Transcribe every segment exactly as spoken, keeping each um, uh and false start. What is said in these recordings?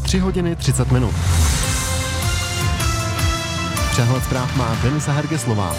tři hodiny třicet minut. Přehled zpráv má Denisa Hergeslová.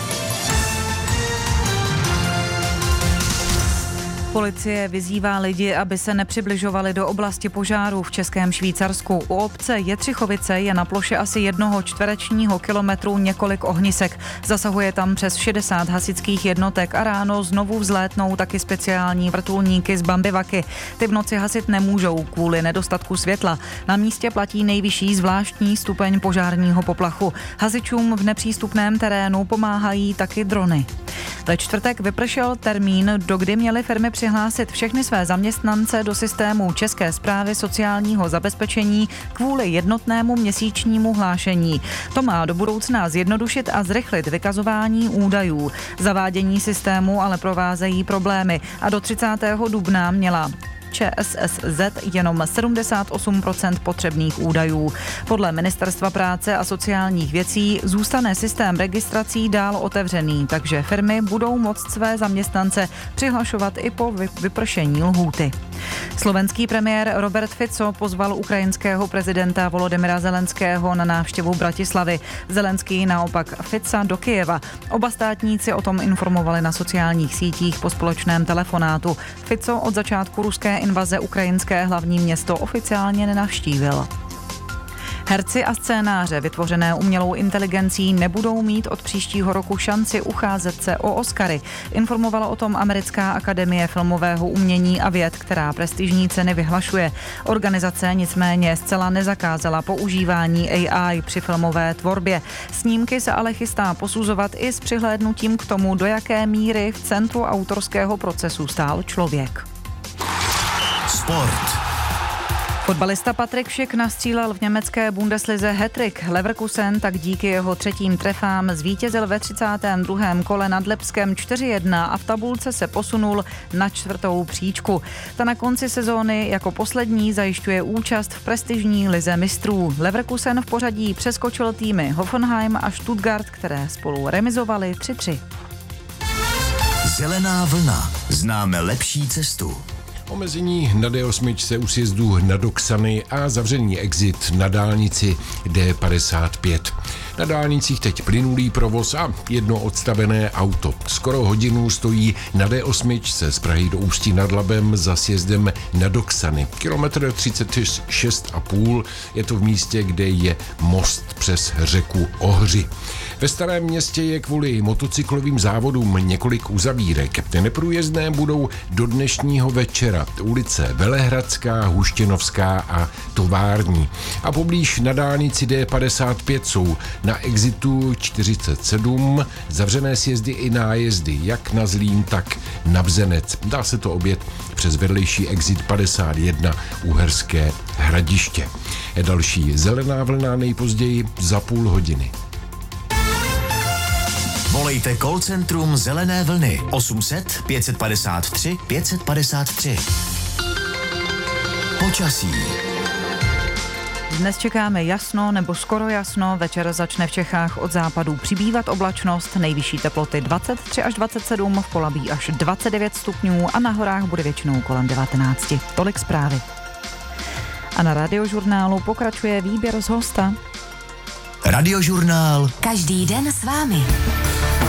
Policie vyzývá lidi, aby se nepřibližovali do oblasti požáru v Českém Švýcarsku. U obce Jetřichovice je na ploše asi jednoho čtverečního kilometru několik ohnisek. Zasahuje tam přes šedesát hasičských jednotek a ráno znovu vzlétnou taky speciální vrtulníky z Bambivaky. Ty v noci hasit nemůžou kvůli nedostatku světla. Na místě platí nejvyšší zvláštní stupeň požárního poplachu. Hasičům v nepřístupném terénu pomáhají taky drony. Ve čtvrtek vypršel termín, do kdy měly firmy přihlásit všechny své zaměstnance do systému České správy sociálního zabezpečení kvůli jednotnému měsíčnímu hlášení. To má do budoucna zjednodušit a zrychlit vykazování údajů. Zavádění systému ale provázejí problémy a do třicátého dubna měla ČSSZ jenom sedmdesát osm procent potřebných údajů. Podle Ministerstva práce a sociálních věcí zůstane systém registrací dál otevřený, takže firmy budou moct své zaměstnance přihlašovat i po vypršení lhůty. Slovenský premiér Robert Fico pozval ukrajinského prezidenta Volodymyra Zelenského na návštěvu Bratislavy. Zelenský naopak Fica do Kyjeva. Oba státníci o tom informovali na sociálních sítích po společném telefonátu. Fico od začátku ruské invaze ukrajinské hlavní město oficiálně nenavštívil. Herci a scénáře vytvořené umělou inteligencí nebudou mít od příštího roku šanci ucházet se o Oscary. Informovala o tom Americká akademie filmového umění a věd, která prestižní ceny vyhlašuje. Organizace nicméně zcela nezakázala používání A I při filmové tvorbě. Snímky se ale chystá posuzovat i s přihlédnutím k tomu, do jaké míry v centru autorského procesu stál člověk. Sport. Fotbalista Patrik Schick nastřílel v německé Bundeslize hat-trick. Leverkusen tak díky jeho třetím trefám zvítězil ve třicátém druhém kole nad Lipskem čtyři jedna a v tabulce se posunul na čtvrtou příčku. Ta na konci sezóny jako poslední zajišťuje účast v prestižní lize mistrů. Leverkusen v pořadí přeskočil týmy Hoffenheim a Stuttgart, které spolu remizovali tři tři. Zelená vlna. Známe lepší cestu. Omezení na D osm u sjezdu nad Oksany a zavřený exit na dálnici D padesát pět. Na dálnicích teď plynulý provoz a jedno odstavené auto. Skoro hodinu stojí na D osm z Prahy do Ústí nad Labem za sjezdem nad Oksany. Kilometr třicet šest a půl je to v místě, kde je most přes řeku Ohři. Ve Starém Městě je kvůli motocyklovým závodům několik uzavírek. Neprůjezdné budou do dnešního večera ulice Velehradská, Huštěnovská a Tovární. A poblíž na dálnici D padesát pět jsou na exitu čtyřicet sedm zavřené sjezdy i nájezdy, jak na Zlín, tak na Bzenec. Dá se to objet přes vedlejší exit padesát jedna Uherské Hradiště. Další zelená vlna nejpozději za půl hodiny. Volejte call centrum Zelené vlny osm set pět padesát tři pět padesát tři. Počasí. Dnes čekáme jasno nebo skoro jasno, večer začne v Čechách od západu přibývat oblačnost, nejvyšší teploty dvacet tři až dvacet sedm, v Polabí až dvacet devět stupňů a na horách bude většinou kolem devatenáct. Tolik zprávy. A na Radiožurnálu pokračuje výběr z hosta. Radiožurnál. Každý den s vámi.